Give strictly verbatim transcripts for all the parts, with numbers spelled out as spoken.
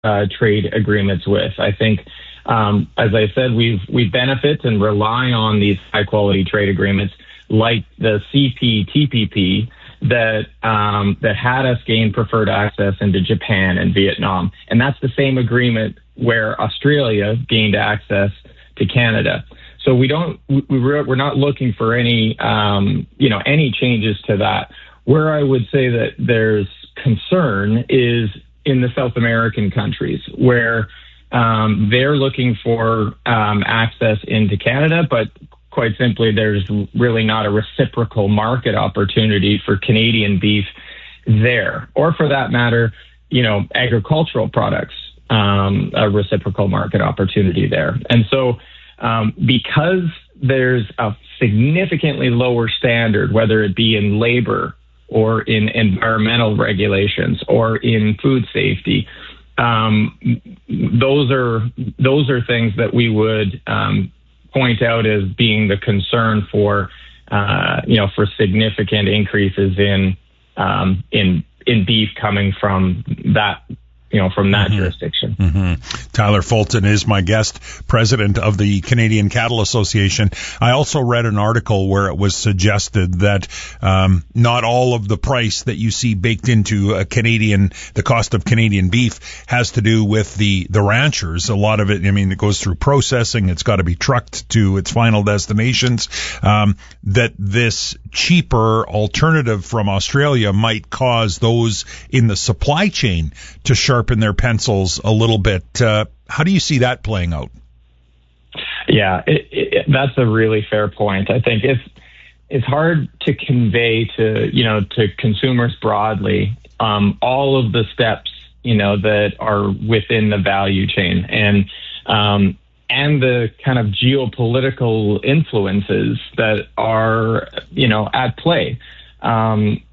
uh, trade agreements with. I think, um, as I said, we've we benefit and rely on these high quality trade agreements like the C P T P P that um, that had us gain preferred access into Japan and Vietnam, and that's the same agreement where Australia gained access to Canada. So we don't we we're not looking for any um, you know any changes to that. Where I would say that there's concern is in the South American countries, where um, they're looking for um, access into Canada, but quite simply, there's really not a reciprocal market opportunity for Canadian beef there, or for that matter, you know, agricultural products, um, a reciprocal market opportunity there. And so um, because there's a significantly lower standard, whether it be in labor or in environmental regulations or in food safety, um, those are those are things that we would um, point out as being the concern for, uh, you know, for significant increases in um, in in beef coming from that. You know, from that mm-hmm. jurisdiction. Mm-hmm. Tyler Fulton is my guest, president of the Canadian Cattle Association. I also read an article where it was suggested that um, not all of the price that you see baked into a Canadian, the cost of Canadian beef, has to do with the the ranchers. A lot of it, I mean, it goes through processing. It's got to be trucked to its final destinations. Um, that this cheaper alternative from Australia might cause those in the supply chain to sharpen their pencils a little bit. Uh, how do you see that playing out? Yeah, it, it, that's a really fair point. I think it's it's hard to convey to you know to consumers broadly um, all of the steps you know that are within the value chain and um, and the kind of geopolitical influences that are you know at play. Um,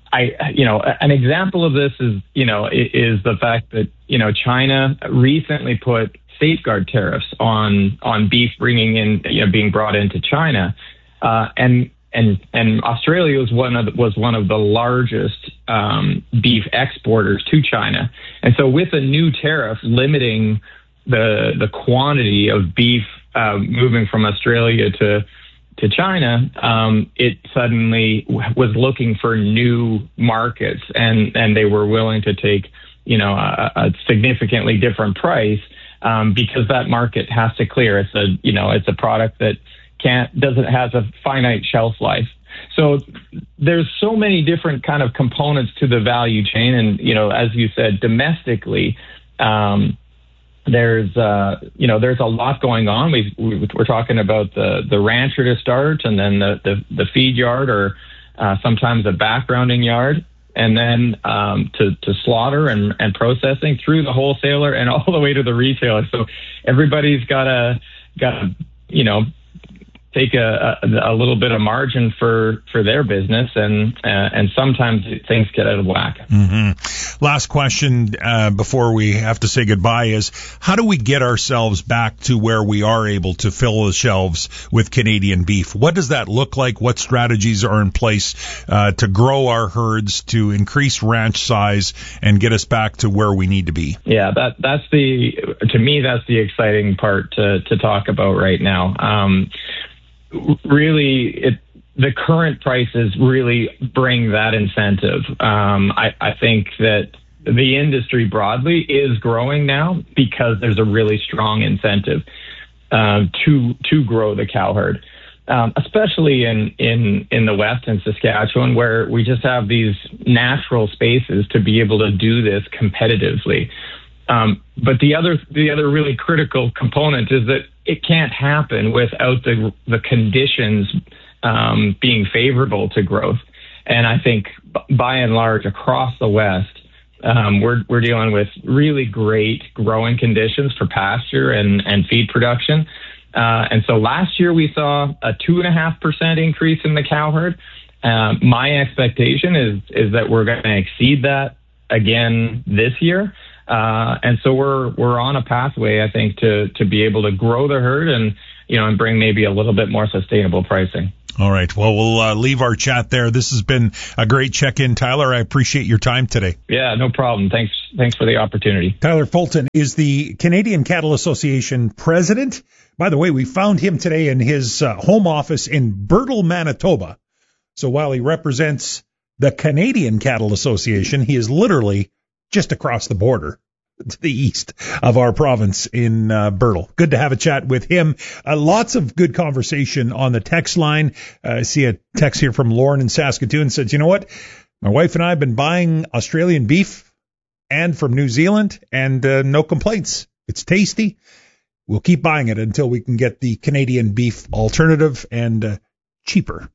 I, you know, an example of this is, you know, is the fact that, you know, China recently put safeguard tariffs on on beef bringing in, you know, being brought into China, uh, and and and Australia was one of the, was one of the largest um, beef exporters to China, and so with a new tariff limiting the the quantity of beef uh, moving from Australia to to China, um, it suddenly w- was looking for new markets, and, and they were willing to take, you know, a, a significantly different price um, because that market has to clear. It's a, you know, it's a product that can't doesn't has a finite shelf life. So there's so many different kind of components to the value chain, and you know, as you said, domestically. Um, There's, uh, you know, there's a lot going on. We've, we, we're talking about the, the rancher to start, and then the, the, the feed yard, or uh, sometimes a backgrounding yard, and then um, to, to slaughter and, and processing through the wholesaler and all the way to the retailer. So everybody's got to, got to, you know, take a, a, a little bit of margin for, for their business, and uh, and sometimes things get out of whack. Mm-hmm. Last question uh, before we have to say goodbye is, how do we get ourselves back to where we are able to fill the shelves with Canadian beef? What does that look like? What strategies are in place uh, to grow our herds, to increase ranch size, and get us back to where we need to be? Yeah, that that's the to me that's the exciting part to to talk about right now. Um, Really, it, the current prices really bring that incentive. Um, I, I think that the industry broadly is growing now because there's a really strong incentive uh, to to grow the cow herd, um, especially in, in, in the West and Saskatchewan, where we just have these natural spaces to be able to do this competitively. Um, but the other the other really critical component is that it can't happen without the the conditions um, being favorable to growth. And I think b- by and large across the West, um, we're we're dealing with really great growing conditions for pasture and, and feed production. Uh, and so last year we saw a two and a half percent increase in the cow herd. Um, my expectation is is that we're going to exceed that again this year. Uh, and so we're we're on a pathway, I think, to to be able to grow the herd and you know and bring maybe a little bit more sustainable pricing. All right. Well, we'll uh, leave our chat there. This has been a great check-in, Tyler. I appreciate your time today. Yeah, no problem. Thanks. Thanks for the opportunity. Tyler Fulton is the Canadian Cattle Association president. By the way, we found him today in his uh, home office in Birtle, Manitoba. So while he represents the Canadian Cattle Association, he is literally just across the border to the east of our province in uh, Birtle. Good to have a chat with him. Uh, lots of good conversation on the text line. Uh, I see a text here from Lauren in Saskatoon. Says, you know what? My wife and I have been buying Australian beef and from New Zealand, and uh, no complaints. It's tasty. We'll keep buying it until we can get the Canadian beef alternative and uh, cheaper.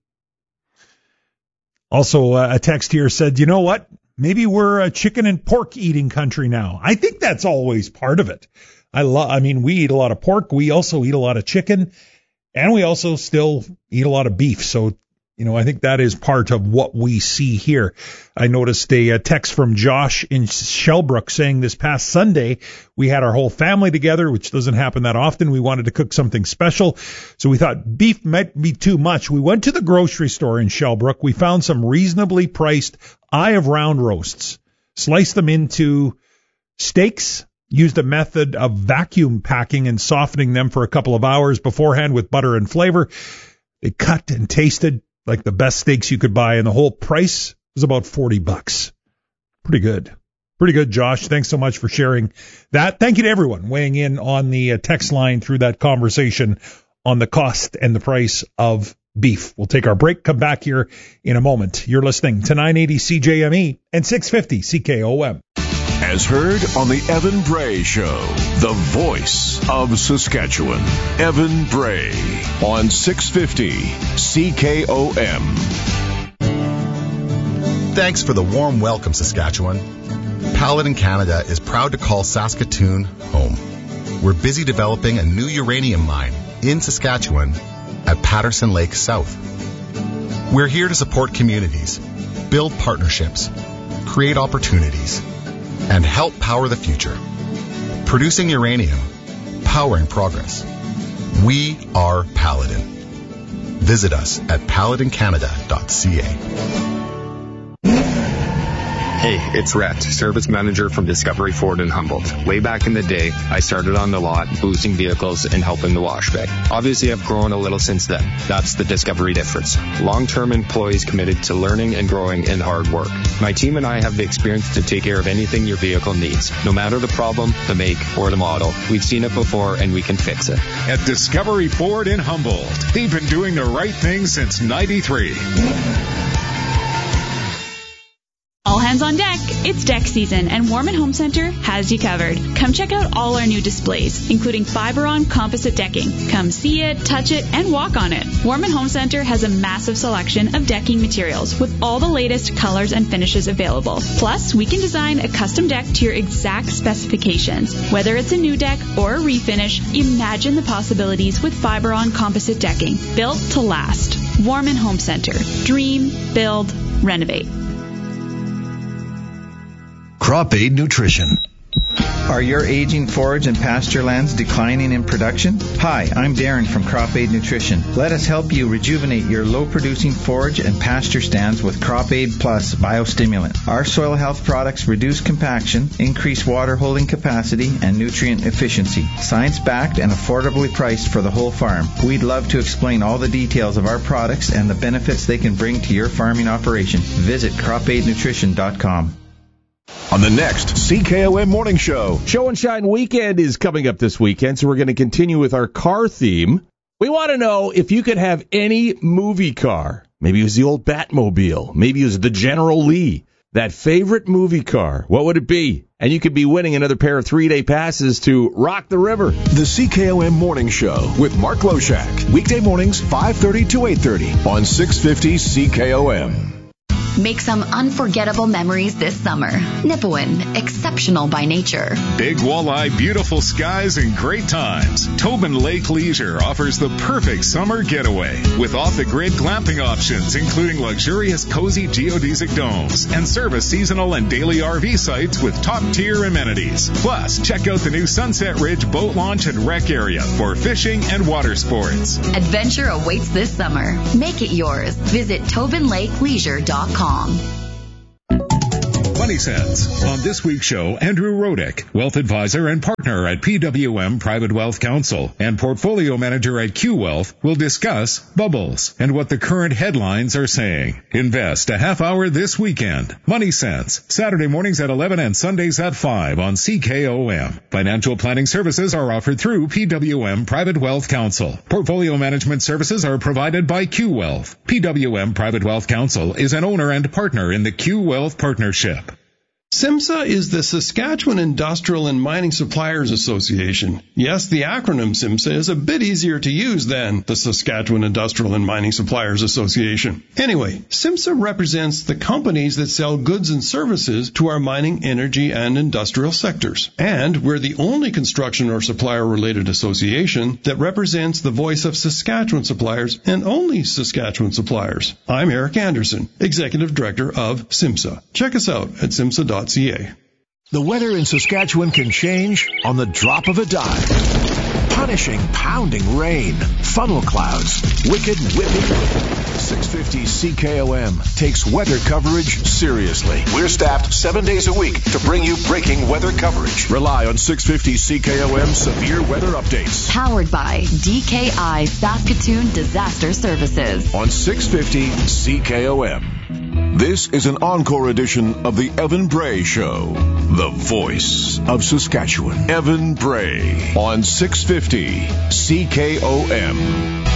Also, uh, a text here said, you know what? Maybe we're a chicken and pork eating country now. I think that's always part of it. I love, I mean, we eat a lot of pork. We also eat a lot of chicken, and we also still eat a lot of beef. So, you know, I think that is part of what we see here. I noticed a, a text from Josh in Shellbrook saying this past Sunday, we had our whole family together, which doesn't happen that often. We wanted to cook something special. So we thought beef might be too much. We went to the grocery store in Shellbrook. We found some reasonably priced eye of round roasts, sliced them into steaks, used a method of vacuum packing and softening them for a couple of hours beforehand with butter and flavor. They cut and tasted like the best steaks you could buy, and the whole price was about forty bucks. Pretty good. Pretty good, Josh. Thanks so much for sharing that. Thank you to everyone weighing in on the uh, text line through that conversation on the cost and the price of beef. We'll take our break, come back here in a moment. You're listening to nine eighty C J M E and six fifty C K O M. As heard on the Evan Bray Show, the voice of Saskatchewan. Evan Bray on six fifty C K O M. Thanks for the warm welcome, Saskatchewan. Paladin Canada is proud to call Saskatoon home. We're busy developing a new uranium mine in Saskatchewan at Patterson Lake South. We're here to support communities, build partnerships, create opportunities, and help power the future. Producing uranium, powering progress. We are Paladin. Visit us at paladin canada dot c a. Hey, it's Rhett, service manager from Discovery Ford in Humboldt. Way back in the day, I started on the lot, boosting vehicles and helping the wash bay. Obviously, I've grown a little since then. That's the Discovery difference. Long-term employees committed to learning and growing and hard work. My team and I have the experience to take care of anything your vehicle needs. No matter the problem, the make, or the model, we've seen it before and we can fix it. At Discovery Ford in Humboldt, they've been doing the right thing since ninety-three. All hands on deck. It's deck season, and Warman Home Center has you covered. Come check out all our new displays, including Fiberon composite decking. Come see it, touch it, and walk on it. Warman Home Center has a massive selection of decking materials with all the latest colors and finishes available. Plus, we can design a custom deck to your exact specifications. Whether it's a new deck or a refinish, imagine the possibilities with Fiberon composite decking. Built to last. Warman Home Center. Dream, build, renovate. Crop Aid Nutrition. Are your aging forage and pasture lands declining in production? Hi, I'm Darren from Crop Aid Nutrition. Let us help you rejuvenate your low-producing forage and pasture stands with Crop Aid Plus Biostimulant. Our soil health products reduce compaction, increase water holding capacity, and nutrient efficiency. Science-backed and affordably priced for the whole farm. We'd love to explain all the details of our products and the benefits they can bring to your farming operation. Visit crop aid nutrition dot com. On the next C K O M Morning Show. Show and Shine Weekend is coming up this weekend, so we're going to continue with our car theme. We want to know if you could have any movie car. Maybe it was the old Batmobile. Maybe it was the General Lee. That favorite movie car. What would it be? And you could be winning another pair of three-day passes to Rock the River. The C K O M Morning Show with Mark Loshak. Weekday mornings, five thirty to eight thirty on six fifty C K O M. Make some unforgettable memories this summer. Nipawin, exceptional by nature. Big walleye, beautiful skies, and great times. Tobin Lake Leisure offers the perfect summer getaway with off-the-grid glamping options, including luxurious, cozy geodesic domes and service seasonal and daily R V sites with top-tier amenities. Plus, check out the new Sunset Ridge boat launch and rec area for fishing and water sports. Adventure awaits this summer. Make it yours. Visit tobin lake leisure dot com. Money Sense. On this week's show, Andrew Rodick, wealth advisor and partner at P W M Private Wealth Counsel and portfolio manager at Q Wealth, will discuss bubbles and what the current headlines are saying. Invest a half hour this weekend. Money Sense, Saturday mornings at eleven and Sundays at five on C K O M. Financial planning services are offered through P W M Private Wealth Counsel. Portfolio management services are provided by Q Wealth. P W M Private Wealth Counsel is an owner and partner in the Q Wealth Partnership. SIMSA is the Saskatchewan Industrial and Mining Suppliers Association. Yes, the acronym SIMSA is a bit easier to use than the Saskatchewan Industrial and Mining Suppliers Association. Anyway, SIMSA represents the companies that sell goods and services to our mining, energy, and industrial sectors. And we're the only construction or supplier-related association that represents the voice of Saskatchewan suppliers and only Saskatchewan suppliers. I'm Eric Anderson, Executive Director of SIMSA. Check us out at simsa dot c a. The weather in Saskatchewan can change on the drop of a dime. Punishing, pounding rain, funnel clouds, wicked whipping. six fifty C K O M takes weather coverage seriously. We're staffed seven days a week to bring you breaking weather coverage. Rely on six fifty C K O M severe weather updates. Powered by D K I Saskatoon Disaster Services. On six fifty C K O M. This is an encore edition of the Evan Bray Show, the voice of Saskatchewan. Evan Bray on six fifty C K O M.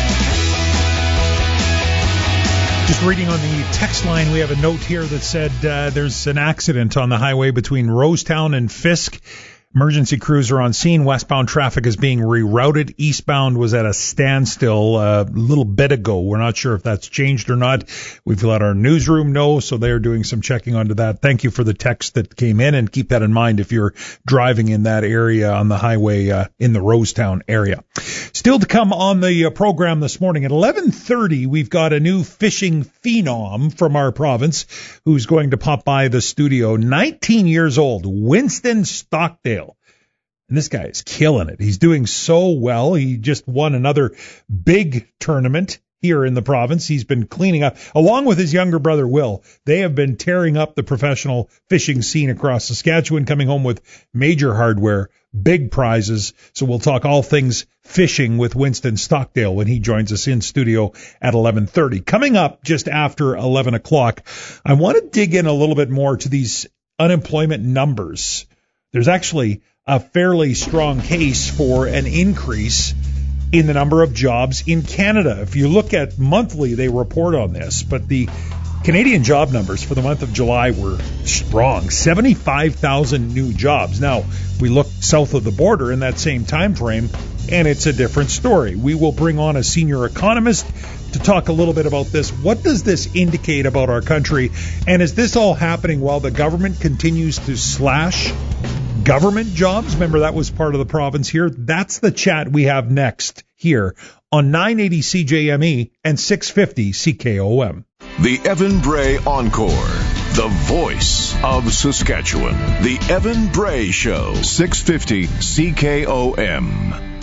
Just reading on the text line, we have a note here that said uh, there's an accident on the highway between Rosetown and Fisk. Emergency crews are on scene. Westbound traffic is being rerouted. Eastbound was at a standstill a little bit ago. We're not sure if that's changed or not. We've let our newsroom know, so they're doing some checking onto that. Thank you for the text that came in, and keep that in mind if you're driving in that area on the highway uh, in the Rosetown area. Still to come on the uh, program this morning at eleven thirty, we've got a new fishing phenom from our province who's going to pop by the studio. nineteen years old, Winston Stockdale. And this guy is killing it. He's doing so well. He just won another big tournament here in the province. He's been cleaning up, along with his younger brother, Will. They have been tearing up the professional fishing scene across Saskatchewan, coming home with major hardware, big prizes. So we'll talk all things fishing with Winston Stockdale when he joins us in studio at eleven thirty. Coming up just after eleven o'clock, I want to dig in a little bit more to these unemployment numbers. There's actually a fairly strong case for an increase in the number of jobs in Canada. If you look at monthly, they report on this, but the Canadian job numbers for the month of July were strong, seventy-five thousand new jobs. Now, we look south of the border in that same time frame, and it's a different story. We will bring on a senior economist to talk a little bit about this. What does this indicate about our country? And is this all happening while the government continues to slash government jobs? Remember, that was part of the province here. That's the chat we have next here on nine eighty C J M E and six fifty C K O M. The Evan Bray Encore, the voice of Saskatchewan. The Evan Bray Show, six fifty C K O M.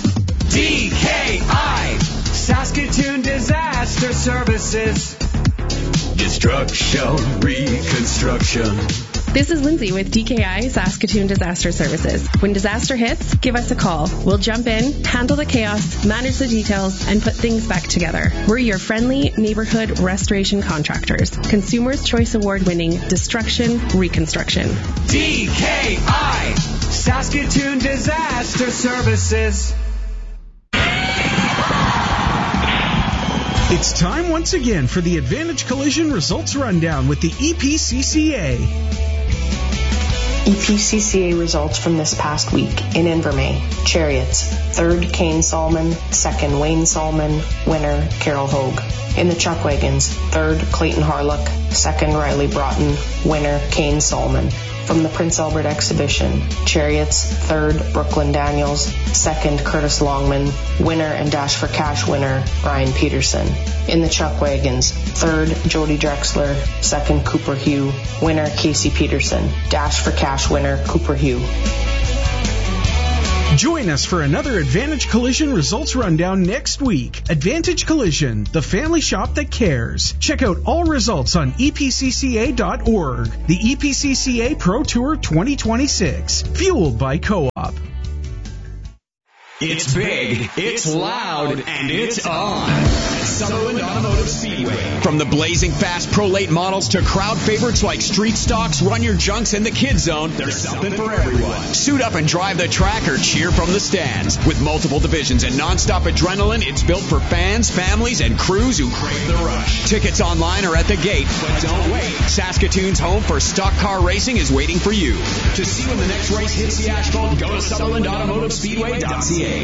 D K I, Saskatoon Disaster Services. Destruction, reconstruction. This is Lindsay with D K I Saskatoon Disaster Services. When disaster hits, give us a call. We'll jump in, handle the chaos, manage the details, and put things back together. We're your friendly neighborhood restoration contractors. Consumers' Choice Award-winning Destruction Reconstruction. D K I Saskatoon Disaster Services. It's time once again for the Advantage Collision Results Rundown with the E P C C A. E P C C A results from this past week. In Invermay, Chariots, third Kane Solomon, second Wayne Solomon, winner Carol Hogue. In the Chuck Wagons, third Clayton Harlock, second Riley Broughton, winner Kane Solomon. From the Prince Albert Exhibition, Chariots, third Brooklyn Daniels, second Curtis Longman, winner and Dash for Cash winner Ryan Peterson. In the Chuck Wagons, third Jody Drexler, second Cooper Hugh, winner Casey Peterson, Dash for Cash winner Cooper Hugh. Join us for another Advantage Collision results rundown next week. Advantage Collision, the family shop that cares. Check out all results on E P C C A dot org. The E P C C A Pro Tour twenty twenty-six, fueled by Co-op. It's big, it's loud, and it's on. Sutherland Automotive Speedway. From the blazing fast Prolate models to crowd favorites like Street Stocks, Run Your Junks, and the Kid Zone, there's something for everyone. Suit up and drive the track or cheer from the stands. With multiple divisions and nonstop adrenaline, it's built for fans, families, and crews who crave the rush. Tickets online or at the gate, but don't wait. Saskatoon's home for stock car racing is waiting for you. To see when the next race hits the asphalt, go to Sutherland Automotive Speedway dot C A.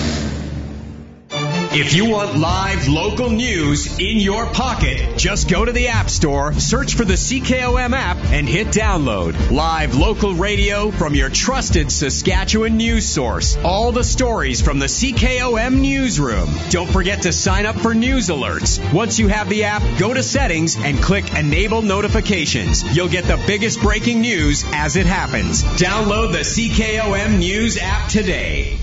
If you want live local news in your pocket, just go to the App Store, search for the C K O M app, and hit download. Live local radio from your trusted Saskatchewan news source. All the stories from the C K O M newsroom. Don't forget to sign up for news alerts. Once you have the app, go to settings and click Enable Notifications. You'll get the biggest breaking news as it happens. Download the C K O M News app today.